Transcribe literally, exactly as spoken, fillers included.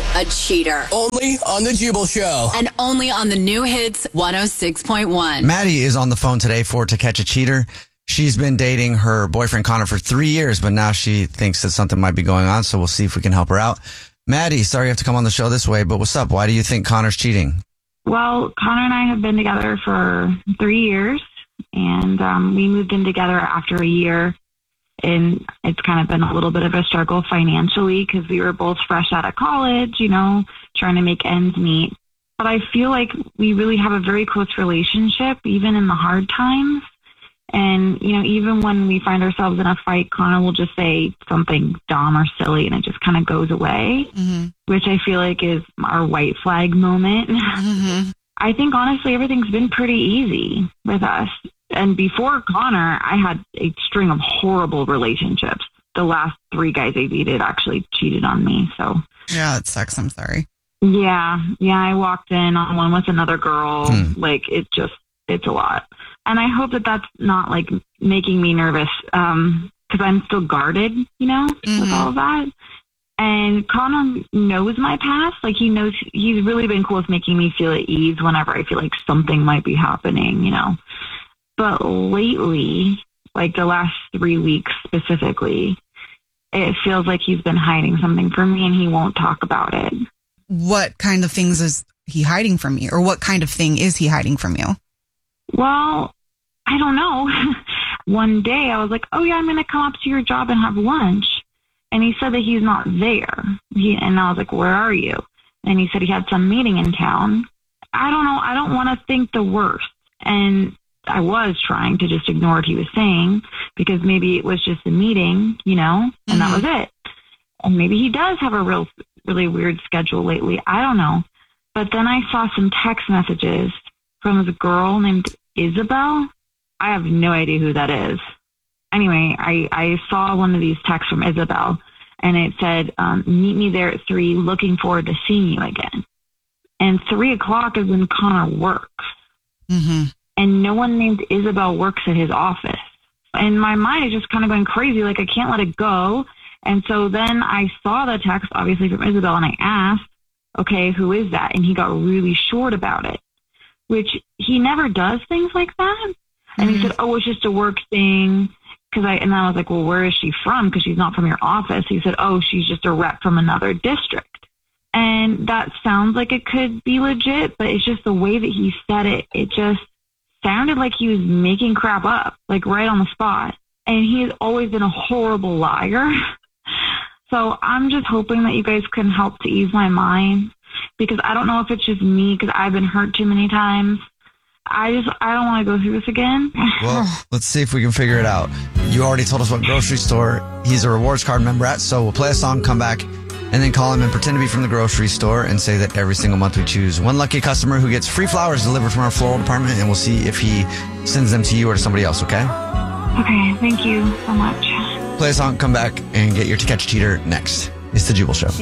a cheater. Only on The Jubal Show. And only on the new hits one oh six point one. Maddie is on the phone today for To Catch a Cheater. She's been dating her boyfriend Connor for three years, but now she thinks that something might be going on, so we'll see if we can help her out. Maddie, sorry you have to come on the show this way, but what's up? Why do you think Connor's cheating? Well, Connor and I have been together for three years, and um, we moved in together after a year. And it's kind of been a little bit of a struggle financially because we were both fresh out of college, you know, trying to make ends meet. But I feel like we really have a very close relationship, even in the hard times. And, you know, even when we find ourselves in a fight, Connor will just say something dumb or silly and it just kind of goes away, mm-hmm. which I feel like is our white flag moment. Mm-hmm. I think, honestly, everything's been pretty easy with us. And before Connor, I had a string of horrible relationships. The last three guys I dated actually cheated on me. So yeah, it sucks. I'm sorry. Yeah. Yeah. I walked in on one with another girl. Hmm. Like it just, it's a lot. And I hope that that's not like making me nervous. Um, cause I'm still guarded, you know, mm-hmm. with all of that. And Connor knows my past. Like he knows, he's really been cool with making me feel at ease whenever I feel like something might be happening, you know. But lately, like the last three weeks specifically, it feels like he's been hiding something from me and he won't talk about it. What kind of things is he hiding from you? Or what kind of thing is he hiding from you? Well, I don't know. One day I was like, oh yeah, I'm going to come up to your job and have lunch. And he said that he's not there. He, and I was like, where are you? And he said he had some meeting in town. I don't know. I don't want to think the worst. And I was trying to just ignore what he was saying because maybe it was just a meeting, you know, and mm-hmm. that was it. And maybe he does have a real, really weird schedule lately. I don't know. But then I saw some text messages from a girl named Isabel. I have no idea who that is. Anyway, I, I saw one of these texts from Isabel and it said, um, meet me there at three, looking forward to seeing you again. And three o'clock is when Connor works. Mm-hmm. And no one named Isabel works at his office. And my mind is just kind of going crazy. Like, I can't let it go. And so then I saw the text, obviously, from Isabel, and I asked, okay, who is that? And he got really short about it, which he never does things like that. Mm-hmm. And he said, oh, it's just a work thing. Cause I, and I was like, well, where is she from? Because she's not from your office. He said, oh, she's just a rep from another district. And that sounds like it could be legit, but it's just the way that he said it. It just sounded like he was making crap up, like right on the spot. And he has always been a horrible liar. So I'm just hoping that you guys can help to ease my mind because I don't know if it's just me because I've been hurt too many times. I just, I don't want to go through this again. Well, let's see if we can figure it out. You already told us what grocery store he's a rewards card member at, so we'll play a song, come back, and then call him and pretend to be from the grocery store and say that every single month we choose one lucky customer who gets free flowers delivered from our floral department, and we'll see if he sends them to you or to somebody else, okay? Okay, thank you so much. Play a song, come back, and get your To Catch a Cheater next. It's The Jubal Show.